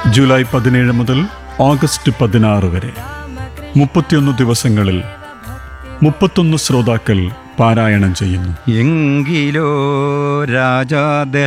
July 17 മുതൽ August 16 വരെ 31 ദിവസങ്ങളിൽ 31 ശ്രോതാക്കൾ പാരായണം ചെയ്യുന്നു. എങ്കിലോ രാജാ